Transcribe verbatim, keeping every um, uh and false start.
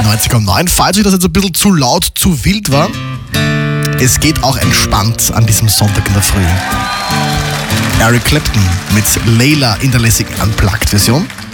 neunzig Komma neun. Falls euch das jetzt ein bisschen zu laut, zu wild war, es geht auch entspannt an diesem Sonntag in der Früh. Eric Clapton mit Layla in der lässigen Unplugged-Version.